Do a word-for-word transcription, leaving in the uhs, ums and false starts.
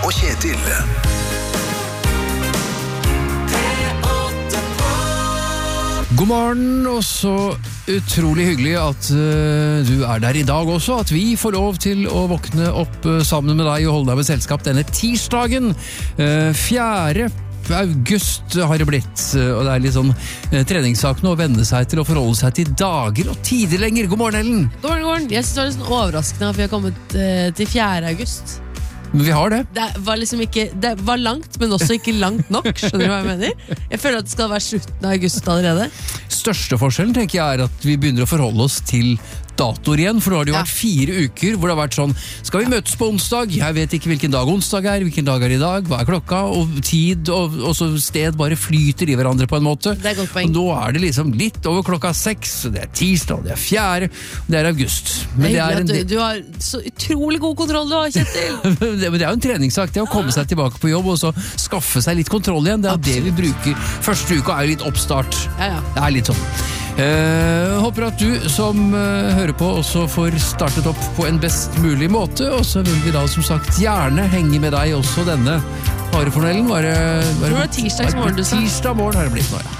og Kjetil. God morgen, og så utrolig hyggelig at uh, du er der i dag også, at vi får lov til å våkne opp uh, sammen med deg og holde deg med selskap denne tirsdagen, uh, fjerde august har det blitt, uh, og det er litt sånn uh, treningssak nå å vende seg til å forholde seg til dager og tider lenger. God morgen, Ellen. God morgen, god morgen. Jeg synes det var litt sånn overraskende at vi har kommet uh, til fjerde august. Men vi har det. Det var liksom ikke, det var langt, men også ikke langt nok, skjønner du hva jeg mener? Jeg føler at det skal være slutten av august allerede. Største forskjellen tenker jeg er at vi begynner å forholde oss til datoer igjen, for nå har det jo Ja. vært fire uker hvor det har vært sånn, skal vi møtes på onsdag? Jeg vet ikke hvilken dag onsdag er, hvilken dag er i dag, hva er klokka, og tid og, og så sted bare flyter i hverandre på en måte. Det er godt poeng. Og nå er det liksom litt over klokka seks, det er tirsdag, det er fjerde, det er august. Men Det det er er, en, hyggelig at du, du har så utrolig god kontroll du har, Kjetil. det, men det er jo en treningssak, det å komme seg tilbake på jobb og så skaffe seg litt kontroll igjen, det er jo det vi bruker. Første uka er jo litt oppstart. Ja, ja. Det er litt sånn. Eh, håper at du som eh, hører på også får startet opp på en best mulig måte, og så vil vi da som sagt gjerne henge med deg også denne farefornellen. Var det, var Tror det var tirsdags morgen du sa? Tirsdag morgen har det blitt nå, ja.